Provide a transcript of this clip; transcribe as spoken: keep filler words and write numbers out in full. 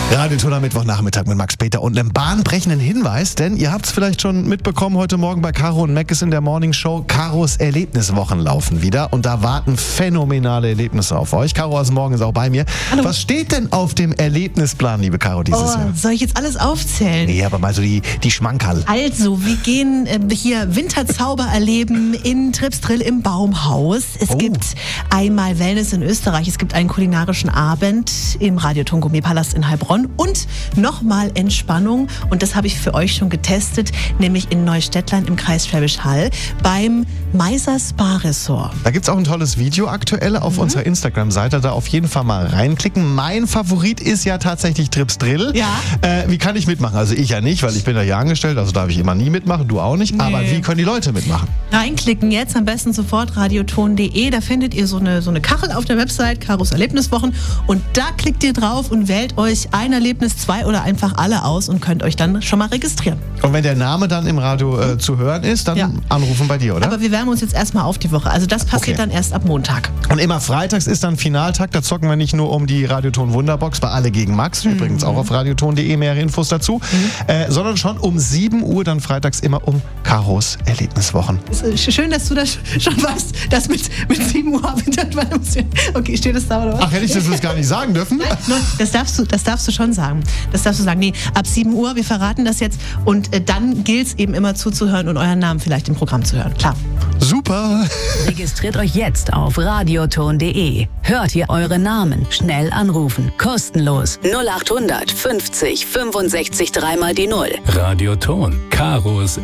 Radioton am Mittwochnachmittag mit Max Peter und einem bahnbrechenden Hinweis, denn ihr habt es vielleicht schon mitbekommen, heute Morgen bei Caro und Mac ist in der Morning Show. Caros Erlebniswochen laufen wieder und da warten phänomenale Erlebnisse auf euch. Caro aus Morgen ist auch bei mir. Hallo. Was steht denn auf dem Erlebnisplan, liebe Caro, dieses Oh, Jahr? soll ich jetzt alles aufzählen? Nee, aber mal so die, die Schmankerl. Also, wir gehen äh, hier Winterzauber erleben in Tripsdrill im Baumhaus. Es Oh. gibt einmal Wellness in Österreich, es gibt einen kulinarischen Abend im Radioton Gourmet-Palast in Heilbronn und nochmal Entspannung. Und das habe ich für euch schon getestet, nämlich in Neustädtlein im Kreis Schwäbisch Hall beim Meiser Spa Resort. Da gibt es auch ein tolles Video aktuell auf mhm. unserer Instagram-Seite. Da auf jeden Fall mal reinklicken. Mein Favorit ist ja tatsächlich Tripsdrill. Ja. Äh, wie kann ich mitmachen? Also ich ja nicht, weil ich bin ja hier angestellt, also darf ich immer nie mitmachen, du auch nicht. Nee. Aber wie können die Leute mitmachen? Reinklicken jetzt, am besten sofort radioton punkt de. Da findet ihr so eine, so eine Kachel auf der Website, Caros Erlebniswochen. Und da klickt ihr drauf und wählt euch ein Erlebnis, zwei oder einfach alle aus und könnt euch dann schon mal registrieren. Und wenn der Name dann im Radio äh, zu hören ist, dann Ja. anrufen bei dir, oder? Aber wir wärmen uns jetzt erstmal auf die Woche. Also das passiert Okay. dann erst ab Montag. Und immer freitags ist dann Finaltag. Da zocken wir nicht nur um die Radioton Wunderbox bei Alle gegen Max, mhm. übrigens auch auf radioton punkt de, mehrere Infos dazu, mhm. äh, sondern schon um sieben Uhr dann freitags immer um Caros Erlebniswochen. Es ist schön, dass du das schon weißt, dass mit, mit sieben Uhr Abend. Okay, steht das da oder was? Ach, hätte ich das jetzt gar nicht sagen dürfen? Nein, das darfst du, das darfst du schon sagen. Das darfst du sagen. Nee, ab sieben Uhr, wir verraten das jetzt. Und äh, dann gilt es eben immer zuzuhören und euren Namen vielleicht im Programm zu hören. Klar. Super. Registriert euch jetzt auf radioton punkt de. Hört ihr eure Namen. Schnell anrufen. Kostenlos. null acht hundert fünfzig fünfundsechzig dreimal die Null. Radioton. Caros